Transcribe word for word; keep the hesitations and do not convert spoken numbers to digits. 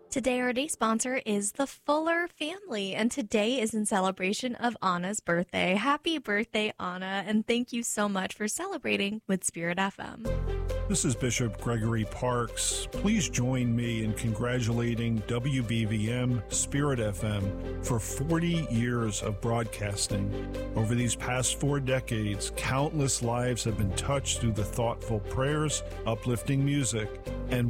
Today, our day sponsor is the Fuller family, and today is in celebration of Anna's birthday. Happy birthday, Anna, and thank you so much for celebrating with Spirit F M. This is Bishop Gregory Parks. Please join me in congratulating W B V M Spirit F M for forty years of broadcasting. Over these past four decades, countless lives have been touched through the thoughtful prayers, uplifting music, and